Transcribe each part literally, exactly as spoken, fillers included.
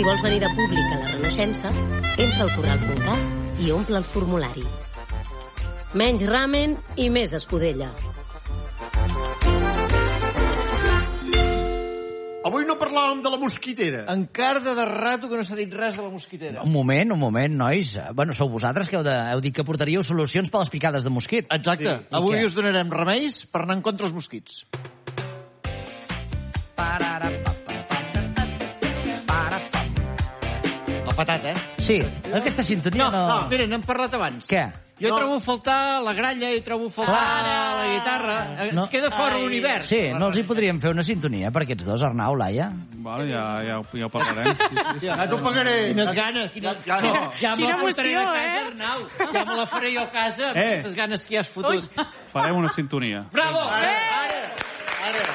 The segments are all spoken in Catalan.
vols venir de públic a la Renaixença, entra al corral punt cat i omple el formulari. Menys ramen i més escudella. Avui no parlàvem de la mosquitera. Encara de rato que no s'ha dit res de la mosquitera. Un moment, un moment, nois. Bueno, sou vosaltres que heu, de, heu dit que portaríeu solucions per les picades de mosquit. Exacte. I, Avui i us donarem remeis per anar en contra els mosquits. La patata, eh? Sí, aquesta sintonia No, no... no, mira, n'hem parlat abans. Què? Jo No. trobo a faltar la gralla i trobo a faltar la guitarra. No. Ens queda fora l'univers. Sí, no els hi podríem fer una sintonia per aquests dos, Arnau, Laia? Vale, ja, ja, ja ho parlarem. Ja t'ho pagaré. Quines ganes. Quina, Ja, no, no. ja Quina me la portaré emoció, a casa, eh? Arnau. Ja me la faré jo a casa amb Eh. aquestes ganes que ja has fotut. Farem una sintonia. Bravo! Ara, Eh! ara.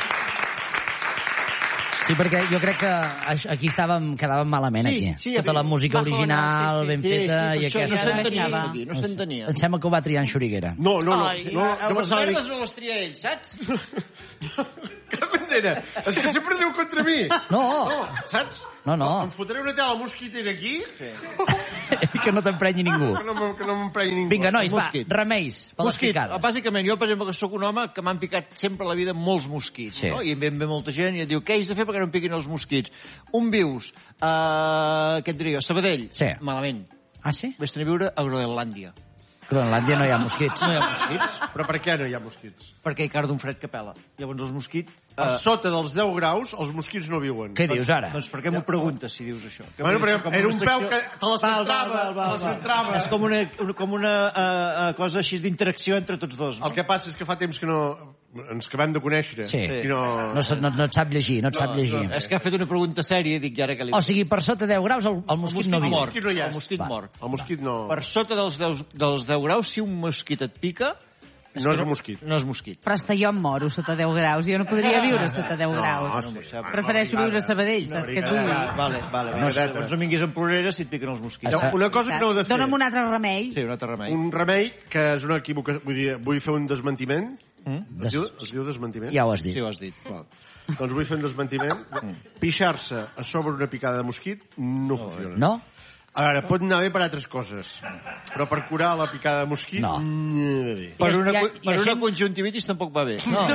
Sí, perquè jo crec que aix- aquí estàvem, quedàvem malament, Sí, aquí. sí, Tota la música bajona, original, sí, sí. ben Sí, feta, sí, i per això aquesta... no s'entenia, Imaginava. això aquí, no s'entenia. Em sembla que ho va triar en Xuriguera. No, no, no. Ai. no, no, no les pensava dir... merdes no les tria ell, saps? Cap bandera. És que sempre aneu contra mi. No, No, saps? no, no, Em fotré una tela mosquitera aquí que no t'emprenyi ningú. que no, m- que no m'emprenyi ningú. Vinga, nois, va, Mosquit. remeis per les Mosquit. picades. Bàsicament, jo, per exemple, que sóc un home que m'han picat sempre a la vida molts mosquits. Sí. No? I em ve, em ve molta gent i et diu, què haig de fer perquè no em piquin els mosquits? On vius? Uh, què et diria jo? Sabadell? Sí. Malament. Ah, sí? Vés-te'n a viure a Groenlàndia. A Groenlàndia no hi ha mosquits. No hi ha mosquits, Però per què no hi ha mosquits? perquè hi car d'un fred que pela. Llavors els mosquits... Per Uh, sota dels deu graus, els mosquits no viuen. Què dius ara? doncs per què m'ho preguntes, si dius això? Que Bueno, vull dir, però com era una un peu secció- que te les Val, val, centrava, val, val, te les val. centrava. És com una, una, com una uh, uh, cosa així d'interacció entre tots dos. No? El que passa és que fa temps que no... Ens acabem de conèixer. Sí. I no... No, sa- no, no et sap llegir, no et sap llegir. No, és que ha fet una pregunta sèria i dic, i ara què li... O sigui, per sota deu graus el, el mosquit no viu. mort. mosquit no hi és. El mosquit Va. mort. El mosquit no... Per sota dels deu, dels deu graus, si un mosquit et pica... No és un mosquit. No és mosquit. Però hasta jo em moro sota deu graus. Jo no podria viure sota deu graus. No, sí. Prefereixo viure a Sabadell, saps què et vull dir? Ah, vale, vale. No, No, sí. doncs no vinguis amb ploreres si et piquen els mosquits. Està- Una cosa que no heu de fer. Dóna'm un altre remei. Sí, un altre remei. Un remei que és una equivocació. Vull dir, vull fer un desmentiment. Mm? Es, diu, es diu desmentiment? Ja ho has dit. Sí, ho has dit. Val. Doncs vull fer un desmentiment. Pixar-se a sobre una picada de mosquit no funciona. No? A veure, pot anar bé per altres coses, però per curar la picada de mosquit... No. no va bé. Per I- una, i- co- i per una gent- conjuntivitis tampoc va bé. No.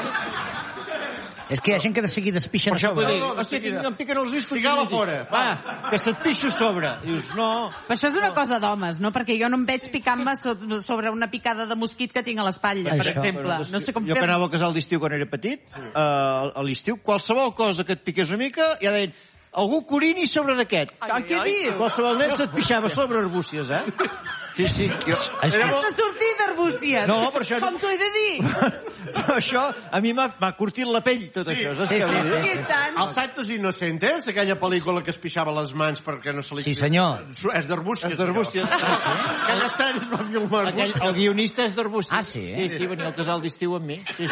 És que hi ha gent que de seguida es pixen Per a això vull sobre. dir, No, no, hòstia, seguida. que em piquen els ulls Cigala conjuntivitis. fora. Va, que se't pixo a sobre. Dius, no... Però això és una cosa d'homes, no? Perquè jo no em veig picant-me so- sobre una picada de mosquit que tinc a l'espatlla, per Això. exemple. No sé com jo que fer-ho. anava al casal d'estiu quan era petit, eh, a l'estiu, qualsevol cosa que et piqués una mica, ja deien, algú corini sobre d'aquest. Ah, què dius? Qualsevol nen se't pixava sobre arbúcies, eh? Sí, sí. Jo... Això- Has de sortir d'arbúcies. No, però això no- Com t'ho he de dir? Però això a mi m'ha m'ha curtit la pell, tot Sí, això. Saps sí, què sí, vull dir? Què tant? Els Santos Inocentes, aquella pel·lícula que es pixava les mans perquè no se li... Sí, senyor. És d'arbúcies. És d'arbúcies. Aquella escena es va filmar. Aquell, el guionista és d'arbúcies. Ah, sí? Sí, sí, venia al casal d'estiu amb mi. Sí, sí.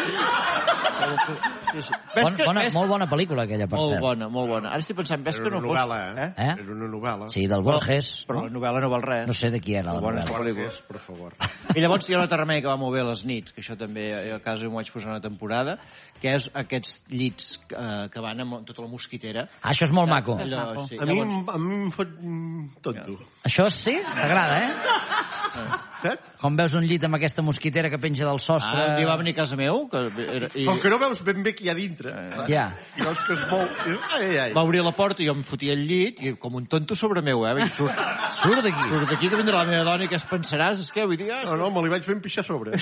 sí, sí. Bon, bona, molt bona pel·lícula, aquella, per Molt cert. bona, molt bona. Ara estic pensant, ves Era que no una fos... novel·la, eh? Eh? Era una novel·la. Sí, del Borges. Però la novel·la no val res. No sé de qui era la Bona novel·la. pel·lícula. Per favor. I llavors hi ha un altre remei que va molt bé a les nits, que això també a casa m'ho vaig posar una temporada, que és aquests llits eh, que van amb tota la mosquitera. Ah, això és molt maco. Allò, sí. A mi, Llavors, em- a mi em fot mm, tonto. Això sí? T'agrada, eh? Saps? Com veus un llit amb aquesta mosquitera que penja del sostre... ah, un dia va venir a casa meu, que era, i Com que no veus ben bé què hi ha dintre. Ja. I veus que es mou. I... Ai, ai, ai. va obrir la porta i jo em fotia el llit, i com un tonto sobre meu, eh? I surt, Surt d'aquí. surt d'aquí que vindrà la meva dona i què es pensaràs? És que vull dir... Ah, No, no, me li vaig ben pixar a sobre.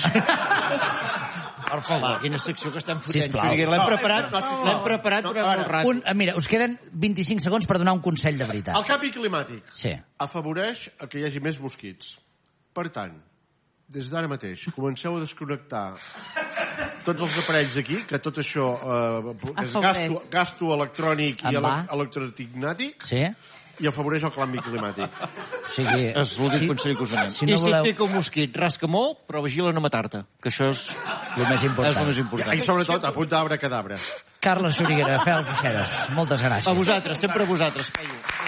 per favor. Quina secció que estem fotent. Sisplau. Xuriguera. L'hem No, preparat, no, sisplau. l'hem preparat No, durant ara. un rato. Un, eh, mira, us queden vint-i-cinc segons per donar un consell de veritat. El canvi climàtic Sí. afavoreix a que hi hagi més mosquits. Per tant, des d'ara mateix, comenceu a desconnectar tots els aparells aquí, que tot això eh, és Afavoreix. gasto, gasto electrònic i En va. ele electrotignàtic Sí? i afavoreix el canvi climàtic. O sigui... És l'únic sí, consell que us donem. si no I si voleu- et pica un mosquit, rasca molt, però vigila no matar-te, que això és, el més és el important. més important. I sobretot, apunta arbre cadabra. Carles Xuriguera, Fel Fuixeres, moltes gràcies. A vosaltres, sempre a vosaltres, paio.